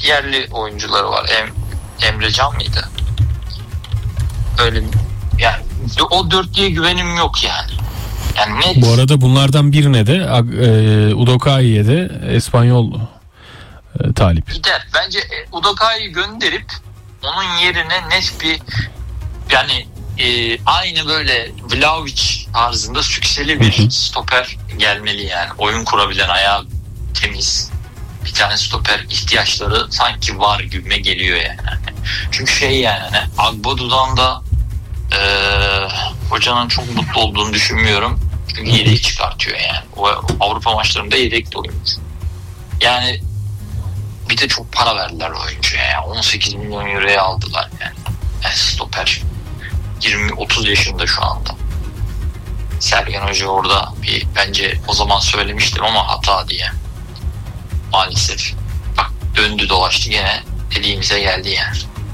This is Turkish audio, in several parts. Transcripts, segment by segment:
yerli oyuncuları var. Emre Can mıydı? Öyle yani o dörtlüye güvenim yok yani. Yani net. Bu arada bunlardan birine de Udokai'ye de Espanyol talip. Gider. Bence Udokai'yi gönderip onun yerine net bir yani aynı böyle Vlahovic tarzında sükseli bir stoper gelmeli yani. Oyun kurabilen, ayağı temiz bir tane stoper ihtiyaçları sanki var gibime geliyor yani. Çünkü yani hani Agbadu'dan da hocanın çok mutlu olduğunu düşünmüyorum. Çünkü yedek çıkartıyor yani. O Avrupa maçlarında yedek de oyuncu. Yani bir de çok para verdiler oyuncuya ya. 18 milyon euroya aldılar yani. Yani stoper 20-30 yaşında şu anda. Sergen Hoca orada bence o zaman söylemiştim ama hata diye. Maalesef. Bak döndü dolaştı gene dediğimize geldi yani.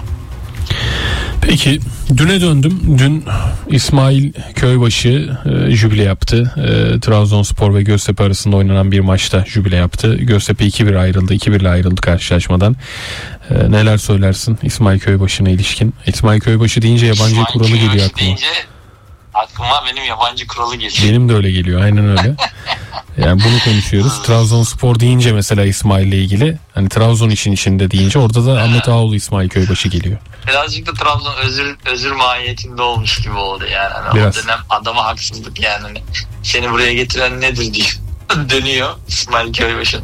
Peki düne döndüm. Dün İsmail Köybaşı jübile yaptı. Trabzonspor ve Göztepe arasında oynanan bir maçta jübile yaptı. Göztepe 2-1 ayrıldı. 2-1'le ayrıldı karşılaşmadan. Neler söylersin İsmail Köybaşı'na ilişkin? İsmail Köybaşı deyince yabancı kuralı geliyor aklıma. Aklıma benim yabancı kuralı geliyor. Benim de öyle geliyor. Aynen öyle. Yani bunu konuşuyoruz. Trabzonspor deyince mesela İsmail'le ilgili, hani Trabzon işin içinde deyince orada da Ahmet Ağaoğlu İsmail Köybaşı geliyor. Birazcık da Trabzon özür mahiyetinde olmuş gibi oldu yani. Hani o dönem adama haksızlık yani. Hani seni buraya getiren nedir diye dönüyor İsmail Köybaşı.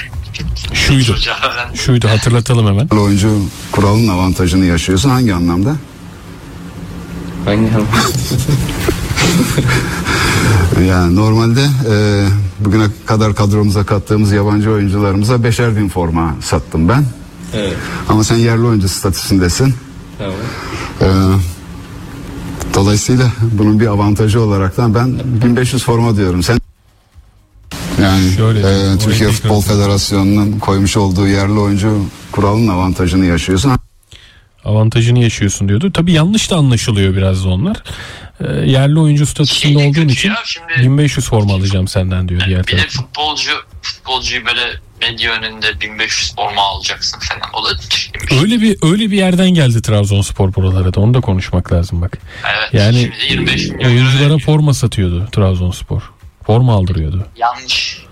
Şuydu hatırlatalım hemen. Oyuncu kuralının avantajını yaşıyorsun hangi anlamda? Hangi anlamda? Yani normalde bugüne kadar kadromuza kattığımız yabancı oyuncularımıza 5'er bin forma sattım ben. Evet. Ama sen yerli oyuncu statüsündesin. Tamam. Dolayısıyla bunun bir avantajı olaraktan ben 1500 forma diyorum. Sen yani Türkiye Futbol Federasyonu'nun koymuş olduğu yerli oyuncu kuralının avantajını yaşıyorsun. Avantajını yaşıyorsun diyordu. Tabii yanlış da anlaşılıyor biraz da onlar. Yerli oyuncu statüsünde olduğun için 1500 forma alacağım senden diyor diğer bir taraftan. Bir de futbolcuyu böyle medya önünde 1500 forma alacaksın falan. O da öyle bir yerden geldi Trabzonspor buralara da. Onu da konuşmak lazım bak. Evet. Yani oyunculara forma satıyordu Trabzonspor. Forma aldırıyordu. Yanlış.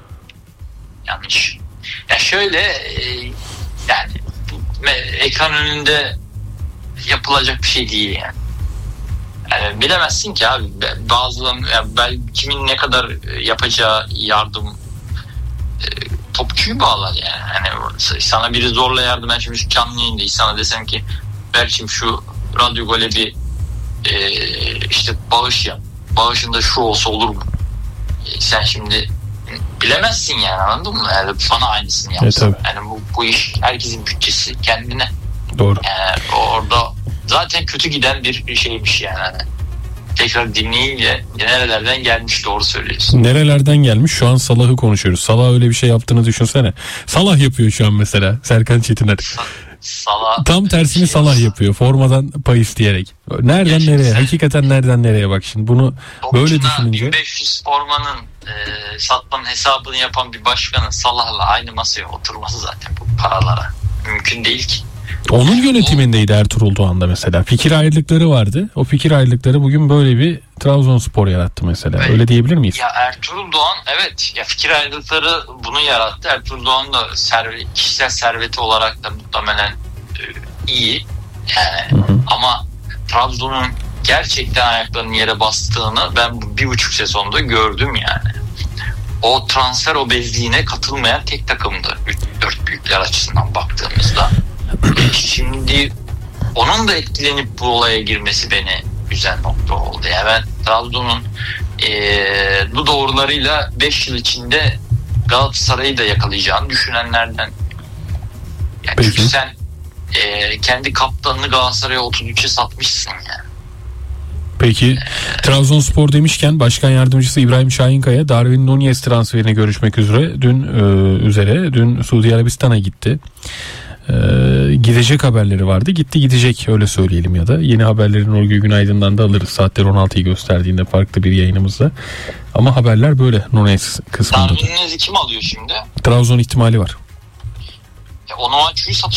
Ya şöyle yani ekran önünde yapılacak bir şey değil yani. Yani bilemezsin ki abi bazılarının yani kimin ne kadar yapacağı yardım topçuyu bağlar yani. Hani sana biri zorla yardım, ben şimdi canlı yayındayız, sana desem ki belki şu Radyo Gol'e bir işte bağış yap. Bağışında şu olsa olur mu? Sen şimdi bilemezsin yani, anladın mı? Yani bana aynısını yapsın. Yani bu iş herkesin bütçesi kendine. Doğru. Yani orada zaten kötü giden bir şeymiş yani. Tekrar dinleyince nerelerden gelmiş, doğru söylüyorsun. Nerelerden gelmiş? Şu an Salah'ı konuşuyoruz. Salah öyle bir şey yaptığını düşünsene. Salah yapıyor şu an mesela. Serkan Çetiner. Salah tam tersini Salah yapıyor. Formadan pay isteyerek. Nereden nereye? Hakikaten nereden nereye bak şimdi. Bunu böyle düşününce. 1500 formanın satmanın hesabını yapan bir başkanın Salah'la aynı masaya oturması zaten bu paralara mümkün değil ki. Onun yönetimindeydi Ertuğrul Doğan'da mesela. Fikir ayrılıkları vardı. O fikir ayrılıkları bugün böyle bir Trabzonspor yarattı mesela. Evet. Öyle diyebilir miyiz? Ya Ertuğrul Doğan evet. Ya fikir ayrılıkları bunu yarattı. Ertuğrul Doğan da kişisel serveti olarak da muhtemelen iyi. Yani ama Trabzon'un gerçekten ayaklarının yere bastığını ben 1,5 sezonda gördüm yani. O transfer obezliğine katılmayan tek takımdı. 4 büyükler açısından baktığımızda. Şimdi onun da etkilenip bu olaya girmesi beni üzen nokta oldu. Yani ben Trabzon'un bu doğrularıyla 5 yıl içinde Galatasaray'ı da yakalayacağını düşünenlerden. Yani çünkü sen kendi kaptanını Galatasaray'a 33'e satmışsın yani. Peki Trabzonspor demişken başkan yardımcısı İbrahim Şahinkaya Darwin Núñez transferine görüşmek üzere dün Suudi Arabistan'a gitti. Gidecek haberleri vardı. Gidecek öyle söyleyelim ya da. Yeni haberlerin Nurgül Günaydın'dan da alırız. Saatler 16'yı gösterdiğinde farklı bir yayınımızda. Ama haberler böyle Núñez kısmında. Darwin Núñez'i kim alıyor şimdi? Trabzon ihtimali var. Onuachu'yu